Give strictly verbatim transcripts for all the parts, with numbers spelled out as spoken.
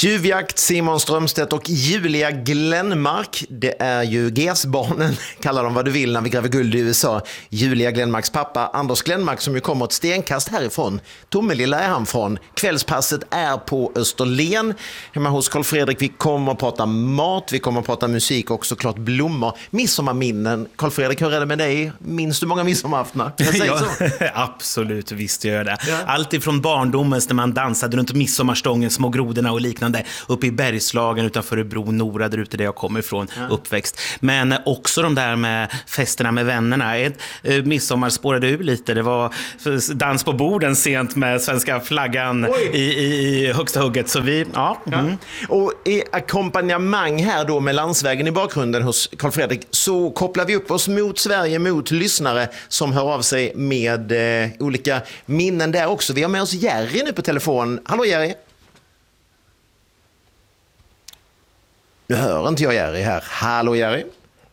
Tjuvjakt, Simon Strömstedt och Julia Glenmark. Det är ju G S-barnen, kallar dem vad du vill när vi gräver guld i U S A. Julia Glenmarks pappa, Anders Glenmark, som ju kommer ett stenkast härifrån. Tomelilla är han från. Kvällspasset är på Österlen, hemma hos Carl Fredrik. Vi kommer att prata mat, vi kommer att prata musik och såklart blommor. Midsommarminnen. Carl Fredrik, hur är det med dig? Minns du många midsommarafton? Ja, absolut, visst gör jag det. Ja. Allt ifrån barndomen när man dansade runt midsommarstången, små grodorna och liknande, uppe i Bergslagen utanför Örebro, Nora, där ute där jag kommer ifrån, ja. uppväxt. Men också de där med festerna med vännerna. Ett, eh, midsommar spårade ur lite. Det var dans på borden sent med svenska flaggan i, i, i högsta hugget. Så vi, ja. Mm. ja. Och i ackompanjemang här då med landsvägen i bakgrunden hos Carl Fredrik så kopplar vi upp oss mot Sverige, mot lyssnare som hör av sig med eh, olika minnen där också. Vi har med oss Jerry nu på telefon. Hallå Jerry. Nu hör inte jag Jerry här. Hallå Jerry.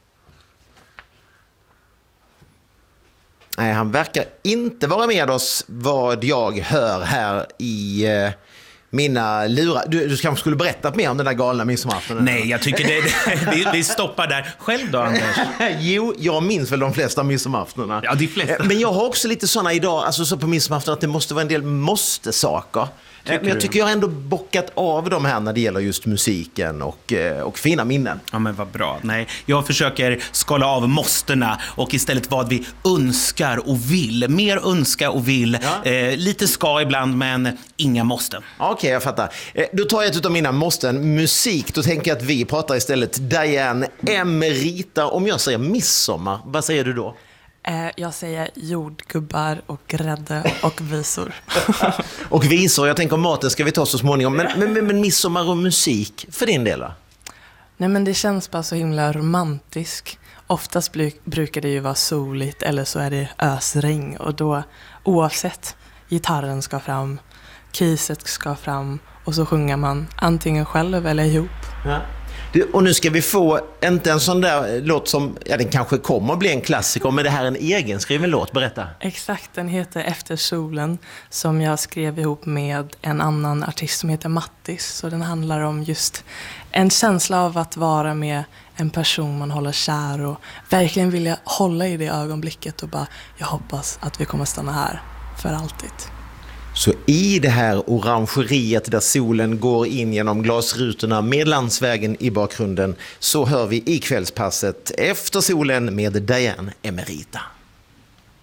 Nej, han verkar inte vara med oss vad jag hör här i eh, mina lurar. Du, du kanske skulle berätta mer om den där galna midsommaraftonen. Nej, jag tycker det, det, vi, vi stoppar där. Själv då, Anders? Jo, jag minns väl de flesta midsommaraftonerna. Ja, de flesta. Men jag har också lite såna idag, alltså så på midsommarafton att det måste vara en del måste-saker. Men jag tycker jag har ändå bockat av dem här när det gäller just musiken och, och fina minnen. Ja, men vad bra. Nej, jag försöker skala av måsterna och istället vad vi önskar och vill. Mer önska och vill. Ja. Eh, lite ska ibland, men inga måsten. Okej, okay, jag fattar. Eh, då tar jag ett av mina måsten. Musik, då tänker jag att vi pratar istället Diane Emerita. Om jag säger midsommar, vad säger du då? Jag säger jordgubbar och grädde och visor. Och visor, jag tänker maten ska vi ta så småningom. Men, men, men, men midsommar och musik, för din del då? Nej, men det känns bara så himla romantisk. Oftast brukar det ju vara soligt eller så är det ösregn. Och då, oavsett, gitarren ska fram, kiset ska fram och så sjunger man antingen själv eller ihop. Ja. Du, och nu ska vi få inte en sån där låt som, ja, den kanske kommer att bli en klassiker, men det här är en egenskriven låt, berätta. Exakt, den heter Efter solen, som jag skrev ihop med en annan artist som heter Mattis. Så den handlar om just en känsla av att vara med en person man håller kär och verkligen vilja hålla i det ögonblicket och bara, jag hoppas att vi kommer stanna här för alltid. Så i det här orangeriet där solen går in genom glasrutorna med landsvägen i bakgrunden så hör vi i kvällspasset Efter solen med Diane Emerita.